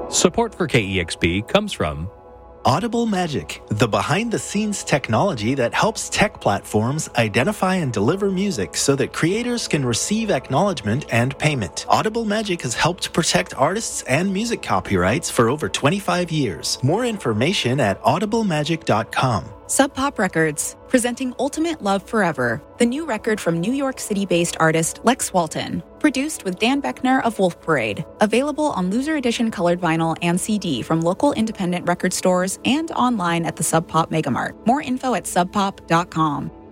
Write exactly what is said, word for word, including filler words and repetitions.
Support for K E X P comes from Audible Magic, the behind-the-scenes technology that helps tech platforms identify and deliver music so that creators can receive acknowledgement and payment. Audible Magic has helped protect artists and music copyrights for over twenty-five years. More information at audible magic dot com. Sub Pop Records, presenting Ultimate Love Forever, the new record from New York City-based artist Lex Walton, produced with Dan Beckner of Wolf Parade, available on Loser Edition colored vinyl and C D from local independent record stores and online at the Sub Pop Megamart. More info at sub pop dot com.